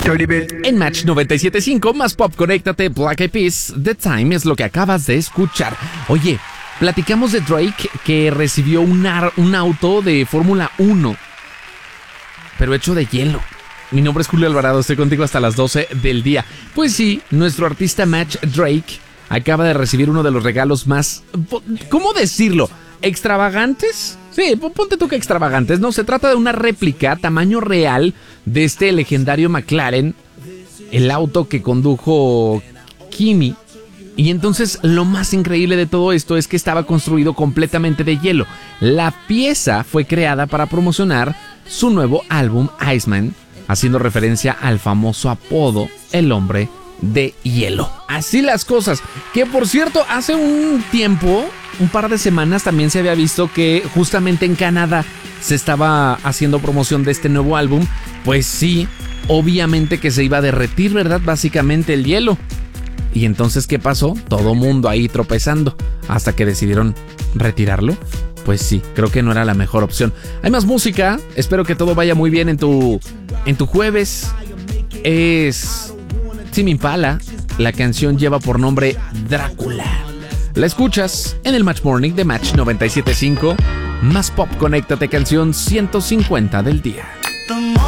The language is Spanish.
En Match 97.5, más pop, conéctate, Black Eyed Peas, The Time es lo que acabas de escuchar. Oye, platicamos de Drake que recibió un auto de Fórmula 1, pero hecho de hielo. Mi nombre es Julio Alvarado, estoy contigo hasta las 12 del día. Pues sí, nuestro artista Match Drake acaba de recibir uno de los regalos más, ¿cómo decirlo?, extravagantes. Sí, ponte tú que extravagantes. No, se trata de una réplica tamaño real de este legendario McLaren, el auto que condujo Kimi. Y entonces lo más increíble de todo esto es que estaba construido completamente de hielo. La pieza fue creada para promocionar su nuevo álbum Iceman, haciendo referencia al famoso apodo El Hombre de Hielo. Así las cosas. Que por cierto, hace un tiempo, un par de semanas, también se había visto que justamente en Canadá se estaba haciendo promoción de este nuevo álbum. Pues sí, obviamente que se iba a derretir, ¿verdad? Básicamente el hielo. Y entonces, ¿qué pasó? Todo mundo ahí tropezando hasta que decidieron retirarlo. Pues sí, creo que no era la mejor opción. Hay más música. Espero que todo vaya muy bien en tu jueves. Es Tame Impala. La canción lleva por nombre Drácula. La escuchas en el Match Morning de Match 97.5. Más pop, conéctate, canción 150 del día.